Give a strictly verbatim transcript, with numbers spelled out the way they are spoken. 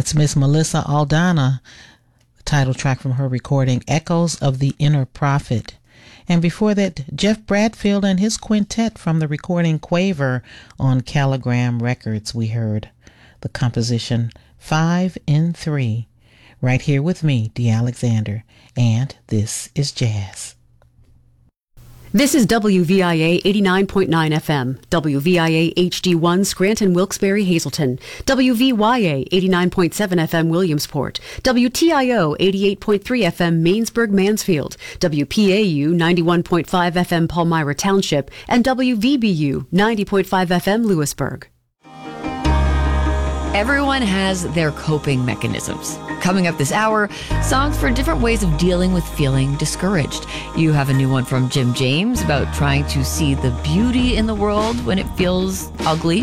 That's Miss Melissa Aldana, the title track from her recording, Echoes of the Inner Prophet. And before that, Jeff Bradfield and his quintet from the recording Quaver on Caligram Records. We heard the composition Five in Three. Right here with me, Dee Alexander, and this is Jazz. This is W V I A eighty-nine point nine F M, W V I A H D one Scranton, Wilkes-Barre, Hazleton, W V Y A eighty-nine point seven F M, Williamsport, W T I O eighty-eight point three F M, Mainsburg, Mansfield, W P A U ninety-one point five F M, Palmyra Township, and W V B U ninety point five F M, Lewisburg. Everyone has their coping mechanisms. Coming up this hour, songs for different ways of dealing with feeling discouraged. You have a new one from Jim James about trying to see the beauty in the world when it feels ugly.